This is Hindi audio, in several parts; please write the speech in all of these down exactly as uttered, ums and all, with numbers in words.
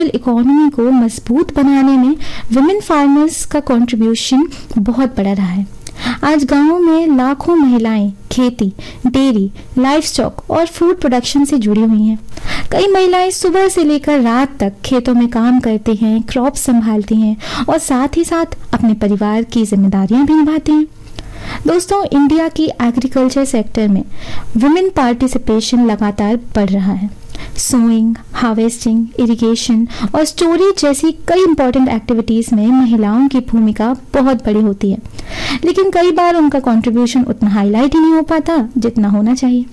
इकोनॉमी को मजबूत बनाने में वुमेन फार्मर्स का कंट्रीब्यूशन बहुत बड़ा रहा है। आज गांवों में लाखों महिलाएं खेती, डेयरी, लाइफ स्टॉक और फूड प्रोडक्शन से जुड़ी हुई हैं। कई महिलाएं सुबह से लेकर रात तक खेतों में काम करती हैं, क्रॉप संभालती हैं और साथ ही साथ अपने परिवार की जिम्मेदारियां भी निभाती हैं। दोस्तों, इंडिया की एग्रीकल्चर सेक्टर में वुमेन पार्टिसिपेशन लगातार बढ़ रहा है। सोइंग, हार्वेस्टिंग, इरिगेशन और स्टोरेज जैसी कई इंपॉर्टेंट एक्टिविटीज में महिलाओं की भूमिका बहुत बड़ी होती है, लेकिन कई बार उनका कंट्रीब्यूशन उतना हाईलाइट ही नहीं हो पाता जितना होना चाहिए।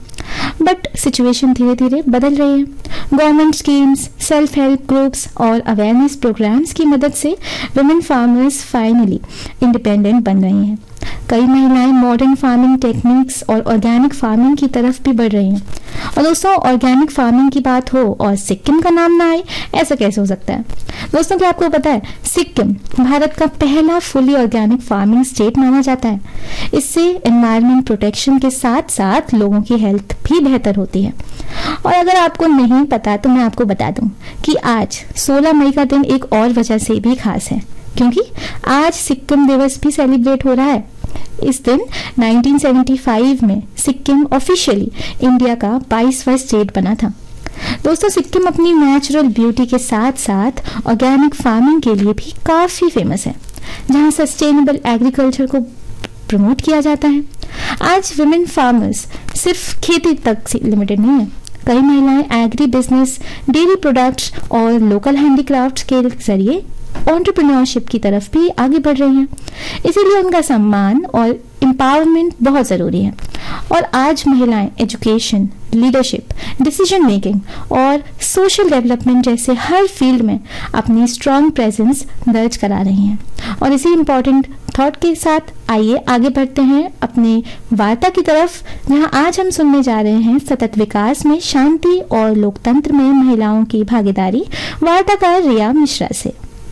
बट सिचुएशन धीरे धीरे बदल रही है। Government schemes, self help groups और अवेयरनेस प्रोग्राम्स की मदद से वुमेन फार्मर्स फाइनली इंडिपेंडेंट बन रही हैं। कई महिलाएं मॉडर्न फार्मिंग टेक्निक्स और ऑर्गेनिक फार्मिंग की तरफ भी बढ़ रही हैं। और दोस्तों, ऑर्गेनिक फार्मिंग की बात हो और सिक्किम का नाम ना आए, ऐसा कैसे हो सकता है? दोस्तों, क्या आपको पता है, सिक्किम भारत का पहला फुली ऑर्गेनिक फार्मिंग स्टेट माना जाता है। इससे एनवायरमेंट प्रोटेक्शन के साथ साथ लोगों की हेल्थ भी बेहतर होती है। और अगर आपको नहीं पता तो मैं आपको बता दूं कि आज सोलह मई का दिन एक और वजह से भी खास है, क्योंकि आज सिक्किम दिवस भी सेलिब्रेट हो रहा है। इस दिन उन्नीस सौ पचहत्तर में सिक्किम ऑफिशियली इंडिया का बाईसवां स्टेट बना था। दोस्तों, सिक्किम अपनी नेचुरल ब्यूटी के साथ साथ ऑर्गेनिक फार्मिंग के लिए भी काफी फेमस है, जहां सस्टेनेबल एग्रीकल्चर को प्रमोट किया जाता है। आज वुमेन फार्मर्स सिर्फ खेती तक लिमिटेड नहीं है। कई महिलाएं एग्री बिजनेस, डेयरी प्रोडक्ट्स और लोकल हैंडीक्राफ्ट्स के जरिए एंटरप्रेन्योरशिप की तरफ भी आगे बढ़ रही हैं। इसीलिए उनका सम्मान और एम्पावरमेंट बहुत ज़रूरी है। और आज महिलाएं एजुकेशन, लीडरशिप, डिसीजन मेकिंग और सोशल डेवलपमेंट जैसे हर फील्ड में अपनी स्ट्रांग प्रेजेंस दर्ज करा रही हैं। और इसी इम्पॉर्टेंट थॉट के साथ आइए आगे बढ़ते हैं अपने वार्ता की तरफ, जहां आज हम सुनने जा रहे हैं सतत विकास में शांति और लोकतंत्र में महिलाओं की भागीदारी, वार्ताकार रिया मिश्रा से।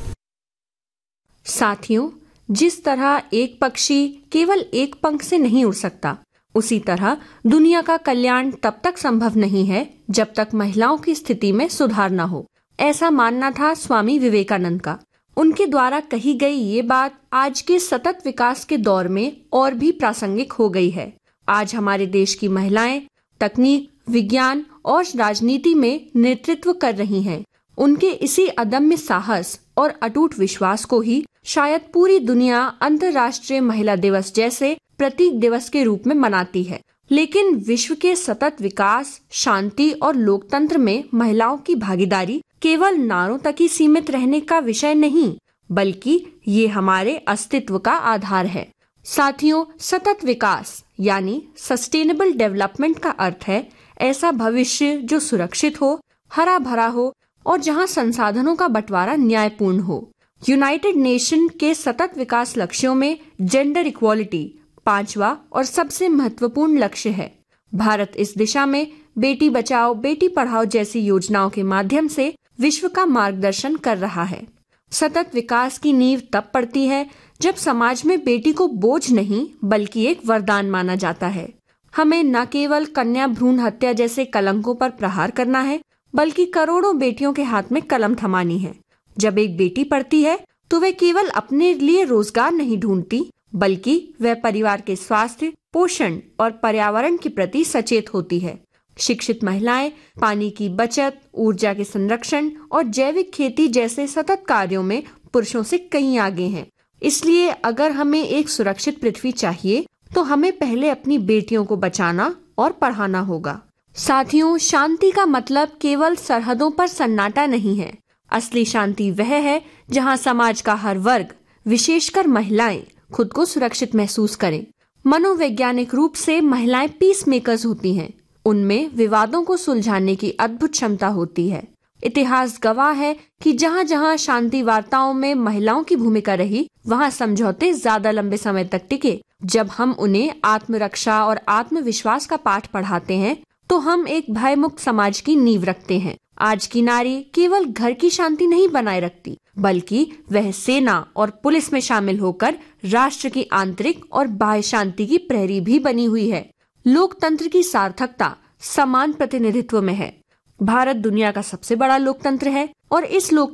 साथियों, जिस तरह एक पक्षी केवल एक पंख से नहीं उड़ सकता, उसी तरह दुनिया का कल्याण तब तक संभव नहीं है जब तक महिलाओं की स्थिति में सुधार न हो। ऐसा मानना था स्वामी विवेकानंद का। उनके द्वारा कही गई ये बात आज के सतत विकास के दौर में और भी प्रासंगिक हो गई है। आज हमारे देश की महिलाएं तकनीक, विज्ञान और राजनीति में नेतृत्व कर रही हैं। उनके इसी अदम्य साहस और अटूट विश्वास को ही शायद पूरी दुनिया अंतर्राष्ट्रीय महिला दिवस जैसे प्रतीक दिवस के रूप में मनाती है। लेकिन विश्व के सतत विकास, शांति और लोकतंत्र में महिलाओं की भागीदारी केवल नारों तक ही सीमित रहने का विषय नहीं, बल्कि ये हमारे अस्तित्व का आधार है। साथियों, सतत विकास यानी सस्टेनेबल डेवलपमेंट का अर्थ है ऐसा भविष्य जो सुरक्षित हो, हरा भरा हो और जहां संसाधनों का बंटवारा न्यायपूर्ण हो। यूनाइटेड नेशन के सतत विकास लक्ष्यों में जेंडर इक्वालिटी पांचवा और सबसे महत्वपूर्ण लक्ष्य है। भारत इस दिशा में बेटी बचाओ, बेटी पढ़ाओ जैसी योजनाओं के माध्यम से विश्व का मार्गदर्शन कर रहा है। सतत विकास की नींव तब पड़ती है जब समाज में बेटी को बोझ नहीं बल्कि एक वरदान माना जाता है। हमें न केवल कन्या भ्रूण हत्या जैसे कलंकों पर प्रहार करना है, बल्कि करोड़ों बेटियों के हाथ में कलम थमानी है। जब एक बेटी पढ़ती है तो वे केवल अपने लिए रोजगार नहीं ढूंढती, बल्कि वह परिवार के स्वास्थ्य, पोषण और पर्यावरण के प्रति सचेत होती है। शिक्षित महिलाएं पानी की बचत, ऊर्जा के संरक्षण और जैविक खेती जैसे सतत कार्यों में पुरुषों से कहीं आगे हैं। इसलिए अगर हमें एक सुरक्षित पृथ्वी चाहिए तो हमें पहले अपनी बेटियों को बचाना और पढ़ाना होगा। साथियों, शांति का मतलब केवल सरहदों पर सन्नाटा नहीं है। असली शांति वह है जहां समाज का हर वर्ग, विशेषकर महिलाएं, खुद को सुरक्षित महसूस करें। मनोवैज्ञानिक रूप से महिलाएं पीस मेकर्स होती हैं। उनमें विवादों को सुलझाने की अद्भुत क्षमता होती है। इतिहास गवाह है कि जहां जहां शांति वार्ताओं में महिलाओं की भूमिका रही, वहां समझौते ज्यादा लंबे समय तक टिके। जब हम उन्हें आत्मरक्षा और आत्मविश्वास का पाठ पढ़ाते हैं तो हम एक भयमुक्त समाज की नींव रखते हैं। आज की नारी केवल घर की शांति नहीं बनाए रखती, बल्कि वह सेना और पुलिस में शामिल होकर राष्ट्र की आंतरिक और बाह्य शांति की प्रहरी भी बनी हुई है। लोकतंत्र की सार्थकता समान प्रतिनिधित्व में है। भारत दुनिया का सबसे बड़ा लोकतंत्र है और इस लोक